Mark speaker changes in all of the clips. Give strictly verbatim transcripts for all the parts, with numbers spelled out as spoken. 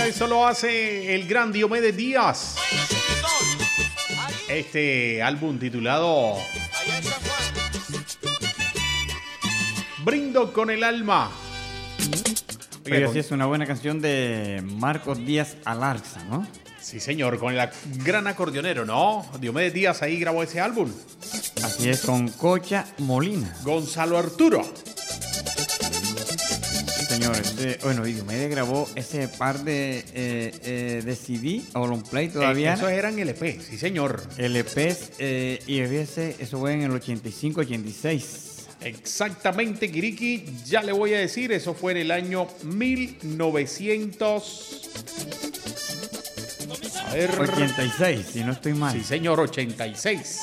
Speaker 1: eso lo hace el gran Diomedes Díaz. Este álbum titulado Brindo con el alma.
Speaker 2: Oye, con... sí es una buena canción de Marcos Díaz Alarza, ¿no?
Speaker 1: Sí, señor, con el gran acordeonero, ¿no? Diomedes Díaz ahí grabó ese álbum.
Speaker 2: Así es, con Cocha Molina.
Speaker 1: Gonzalo Arturo.
Speaker 2: Señores, eh, bueno, Diomedes grabó ese par de, eh, eh, de C D o long play todavía.
Speaker 1: Eh, esos eran L P, sí señor.
Speaker 2: L Ps, eh, y ese, eso fue en el ochenta y cinco, ochenta y seis.
Speaker 1: Exactamente, Kiriki, ya le voy a decir, eso fue en el año mil novecientos... A ver.
Speaker 2: ochenta y seis, si no estoy mal.
Speaker 1: Sí señor, ochenta y seis.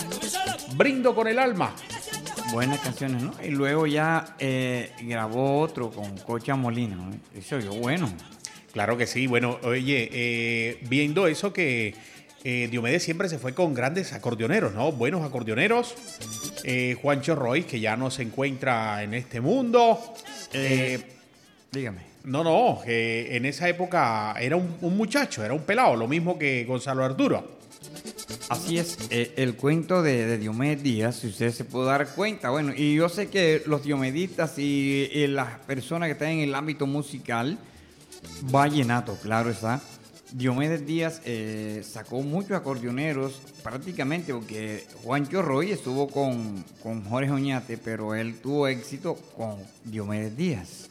Speaker 1: Brindo con el alma.
Speaker 2: Buenas canciones, ¿no? Y luego ya eh, grabó otro con Cocha Molina, ¿no? Eso yo, bueno.
Speaker 1: Claro que sí. Bueno, oye, eh, viendo eso que eh, Diomedes siempre se fue con grandes acordeoneros, ¿no? Buenos acordeoneros. Eh, Juancho Roy, que ya no se encuentra en este mundo.
Speaker 2: Eh, eh, dígame.
Speaker 1: No, no, que en esa época era un, un muchacho, era un pelado, lo mismo que Gonzalo Arturo.
Speaker 2: Así es, eh, el cuento de, de Diomedes Díaz, si usted se puede dar cuenta, bueno, y yo sé que los diomedistas y, y las personas que están en el ámbito musical, vallenato, claro está, Diomedes Díaz eh, sacó muchos acordeoneros prácticamente, porque Juancho Roy estuvo con, con Jorge Oñate, pero él tuvo éxito con Diomedes Díaz.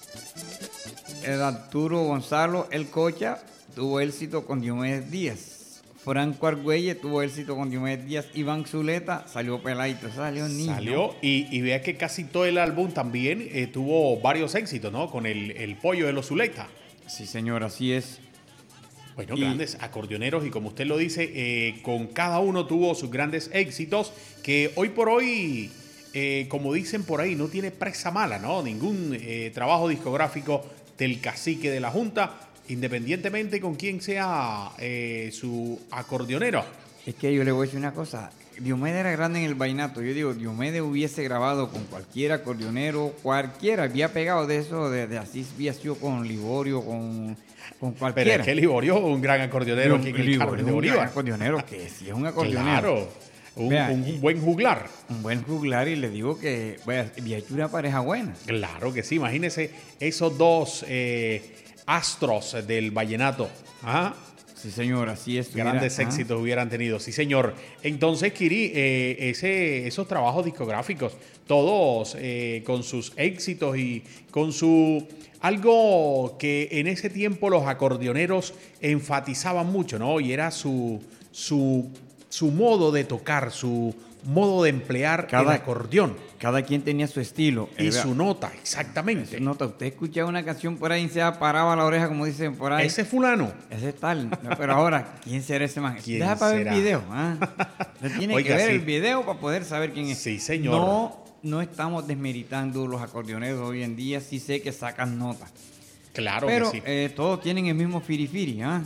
Speaker 2: El Arturo Gonzalo, el Cocha, tuvo éxito con Diomedes Díaz. Franco Argüelles tuvo éxito con Diomedes Díaz. Iván Zuleta salió peladito, salió niño.
Speaker 1: Salió y, y vea que casi todo el álbum también eh, tuvo varios éxitos, ¿no? Con el, el pollo de los Zuleta.
Speaker 2: Sí, señor, así es.
Speaker 1: Bueno,
Speaker 2: y...
Speaker 1: grandes acordeoneros y como usted lo dice, eh, con cada uno tuvo sus grandes éxitos que hoy por hoy, eh, como dicen por ahí, no tiene presa mala, ¿no? Ningún eh, trabajo discográfico del cacique de la Junta, independientemente con quién sea eh, su acordeonero.
Speaker 2: Es que yo le voy a decir una cosa. Diomedes era grande en el vallenato. Yo digo, Diomedes hubiese grabado con cualquier acordeonero, cualquiera. Había pegado de eso, de, de Asís Viació con Liborio, con, con cualquiera.
Speaker 1: Pero es que Liborio, un gran acordeonero aquí en el Carmen de Bolívar.
Speaker 2: Un gran acordeonero, que sí es un acordeonero.
Speaker 1: Claro, un,
Speaker 2: Vea,
Speaker 1: un buen juglar.
Speaker 2: Un buen juglar, y le digo que vaya, había hecho una pareja buena.
Speaker 1: Claro que sí, imagínese esos dos... Eh, astros del vallenato. ¿Ah?
Speaker 2: Sí, señor, así es.
Speaker 1: Grandes
Speaker 2: hubiera,
Speaker 1: éxitos ¿ah? hubieran tenido. Sí, señor. Entonces, Kiri, eh, ese, esos trabajos discográficos, todos eh, con sus éxitos y con su... Algo que en ese tiempo los acordeoneros enfatizaban mucho, ¿no? Y era su, su, su modo de tocar, su modo de emplear cada, el acordeón.
Speaker 2: Cada quien tenía su estilo.
Speaker 1: Y su nota, exactamente.
Speaker 2: Su nota. Usted escuchaba una canción por ahí y se paraba la oreja, como dicen por ahí.
Speaker 1: Ese fulano.
Speaker 2: Ese tal. No, pero ahora, ¿quién será ese man? Deja para ver el video. ¿Ah? Usted tiene Oiga, que ver sí. el video para poder saber quién es.
Speaker 1: Sí, señor.
Speaker 2: No, no estamos desmeritando los acordeoneros hoy en día. Sí sé que sacan notas.
Speaker 1: Claro
Speaker 2: pero,
Speaker 1: que sí.
Speaker 2: Eh, todos tienen el mismo firifiri. ¿Ah?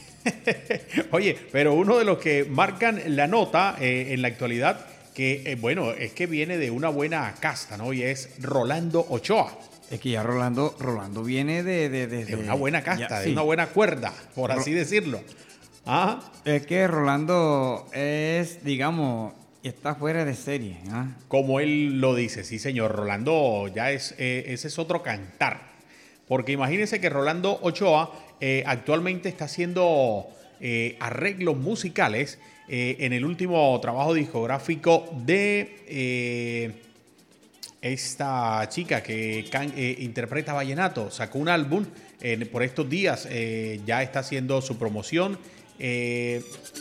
Speaker 1: Oye, pero uno de los que marcan la nota eh, en la actualidad... que, eh, bueno, es que viene de una buena casta, ¿no? Y es Rolando Ochoa.
Speaker 2: Es que ya Rolando, Rolando viene de... De, de,
Speaker 1: de una buena casta,
Speaker 2: ya,
Speaker 1: de
Speaker 2: sí.
Speaker 1: una buena cuerda, por así Ro- decirlo. ¿Ah?
Speaker 2: Es que Rolando es, digamos, está fuera de serie. ¿Ah?
Speaker 1: Como él lo dice, sí, señor. Rolando ya es... Eh, ese es otro cantar. Porque imagínense que Rolando Ochoa eh, actualmente está haciendo eh, arreglos musicales... Eh, en el último trabajo discográfico de eh, esta chica que can, eh, interpreta vallenato. Sacó un álbum eh, por estos días, eh, ya está haciendo su promoción. Eh,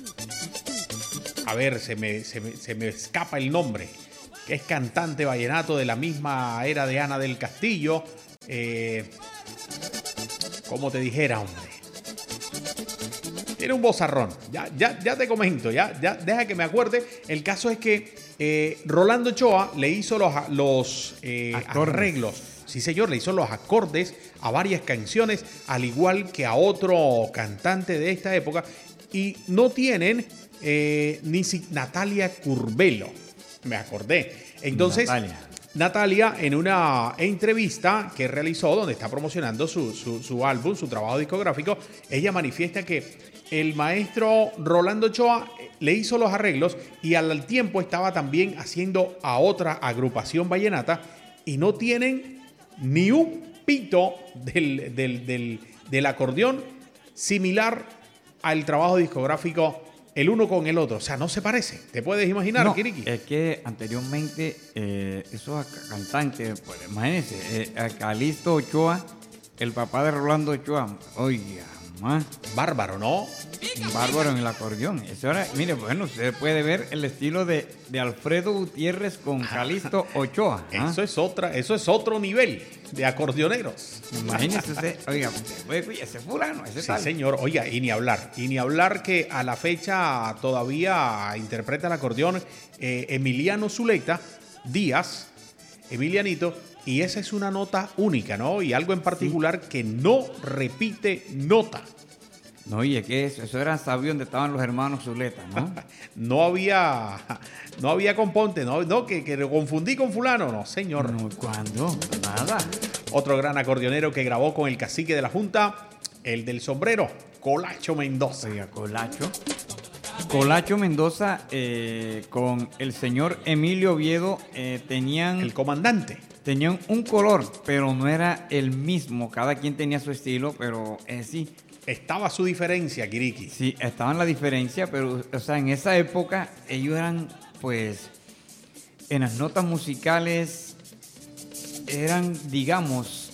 Speaker 1: a ver, se me, se, me, se me escapa el nombre. Que es cantante vallenato de la misma era de Ana del Castillo. Eh, como te dijera, hombre. Tiene un bozarrón, ya, ya, ya te comento, ya, ya deja que me acuerde. El caso es que eh, Rolando Ochoa le hizo los, los eh, arreglos, sí señor, le hizo los acordes a varias canciones, al igual que a otro cantante de esta época, y no tienen eh, ni si Natalia Curbelo, me acordé. Entonces,
Speaker 2: Natalia.
Speaker 1: Natalia, en una entrevista que realizó donde está promocionando su, su, su álbum, su trabajo discográfico, ella manifiesta que el maestro Rolando Ochoa le hizo los arreglos y al tiempo estaba también haciendo a otra agrupación vallenata y no tienen ni un pito del, del, del, del acordeón similar al trabajo discográfico el uno con el otro. O sea, no se parece. ¿Te puedes imaginar,
Speaker 2: No,
Speaker 1: Kiriki?
Speaker 2: es que anteriormente eh, esos cantantes, pues imagínense, eh, a Calixto Ochoa, el papá de Rolando Ochoa, oiga, más
Speaker 1: Bárbaro, ¿no?
Speaker 2: bárbaro en el acordeón. Eso era, mire, bueno, usted puede ver el estilo de, de Alfredo Gutiérrez con Calixto Ochoa. ¿ah?
Speaker 1: Eso es otra, eso es otro nivel de acordeoneros.
Speaker 2: Imagínese usted, oiga, usted, oye, ese fulano, ese
Speaker 1: Sí,
Speaker 2: tal.
Speaker 1: señor. Oiga, y ni hablar. Y ni hablar que a la fecha todavía interpreta el acordeón eh, Emiliano Zuleta Díaz, Emilianito, y esa es una nota única, ¿no? Y algo en particular sí. que no repite nota.
Speaker 2: No, oye, que eso, eso era sabio donde estaban los hermanos Zuleta, ¿no?
Speaker 1: no había, no había componte, no, no que, que lo confundí con fulano, no, señor.
Speaker 2: No, ¿cuándo? Nada.
Speaker 1: Otro gran acordeonero que grabó con el cacique de la Junta, el del sombrero, Colacho Mendoza.
Speaker 2: Oiga, Colacho. Colacho Mendoza eh, con el señor Emilio Oviedo eh, tenían...
Speaker 1: El comandante.
Speaker 2: Tenían un color, pero no era el mismo. Cada quien tenía su estilo, pero eh, sí.
Speaker 1: Estaba su diferencia, Kiriki.
Speaker 2: Sí, estaba en la diferencia, pero, o sea, en esa época ellos eran, pues, en las notas musicales, eran, digamos,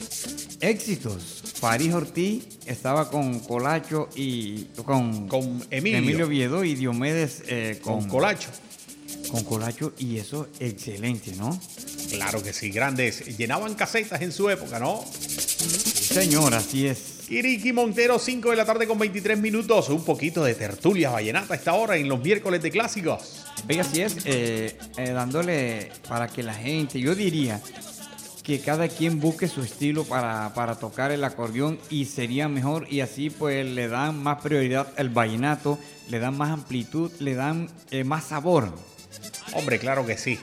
Speaker 2: éxitos. París Ortiz estaba con Colacho y con,
Speaker 1: con Emilio.
Speaker 2: Emilio Oviedo y Diomedes eh, con,
Speaker 1: con Colacho.
Speaker 2: Con Colacho, y eso, excelente, ¿no?
Speaker 1: Claro que sí, grandes. Llenaban casetas en su época, ¿no?
Speaker 2: Sí, señor, así es.
Speaker 1: Kiriki Montero, cinco de la tarde con veintitrés minutos. Un poquito de tertulia vallenata a esta hora en los miércoles de clásicos.
Speaker 2: Oiga, así es, eh, eh, dándole para que la gente, yo diría que cada quien busque su estilo para, para tocar el acordeón y sería mejor, y así pues le dan más prioridad al vallenato, le dan más amplitud, le dan eh, más sabor.
Speaker 1: Hombre, claro que sí.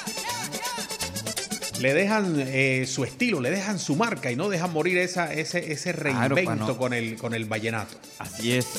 Speaker 1: Le dejan eh, su estilo, le dejan su marca y no dejan morir esa, ese, ese reinvento claro, no. con, el, con el vallenato.
Speaker 2: Así es.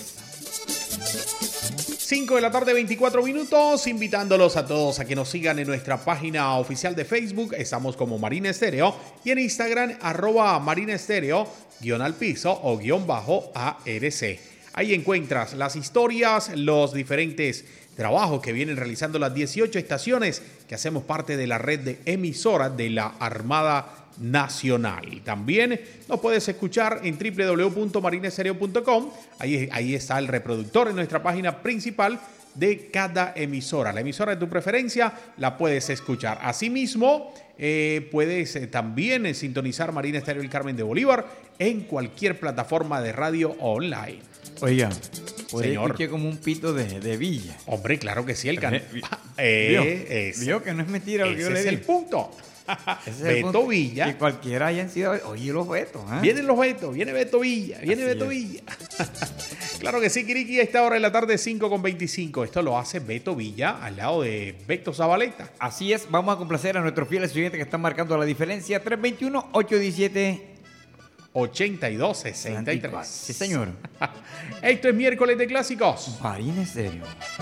Speaker 1: cinco de la tarde, veinticuatro minutos, invitándolos a todos a que nos sigan en nuestra página oficial de Facebook. Estamos como Marina Estéreo y en Instagram, arroba Marina Estéreo, guión al piso o guión bajo A R C. Ahí encuentras las historias, los diferentes trabajos que vienen realizando las dieciocho estaciones que hacemos parte de la red de emisoras de la Armada Nacional. También nos puedes escuchar en doble u doble u doble u punto marina estéreo punto com. Ahí, ahí está el reproductor en nuestra página principal de cada emisora. La emisora de tu preferencia la puedes escuchar. Asimismo, eh, puedes eh, también eh, sintonizar Marina Estéreo El Carmen de Bolívar en cualquier plataforma de radio online.
Speaker 2: Oiga, pues escuché como un pito de, de Villa.
Speaker 1: Hombre, claro que sí, el can...
Speaker 2: Eh, eh, es, vio que no es mentira lo que yo le
Speaker 1: digo. Ese es el punto.
Speaker 2: Es
Speaker 1: Beto
Speaker 2: punto.
Speaker 1: Villa.
Speaker 2: Que cualquiera hayan sido. Oye, los Betos. ¿eh?
Speaker 1: Vienen los Betos, viene Beto Villa, viene Así Beto es. Villa. Claro que sí, Kiriki, a esta hora de la tarde, cinco con veinticinco. Esto lo hace Beto Villa al lado de Beto Zabaleta.
Speaker 2: Así es, vamos a complacer a nuestros fieles oyentes que están marcando la diferencia. tres dos uno, ocho uno siete,
Speaker 1: ochenta y dos sesenta y tres.
Speaker 2: Sí, señor.
Speaker 1: Esto es miércoles de clásicos.
Speaker 2: Marina Estéreo.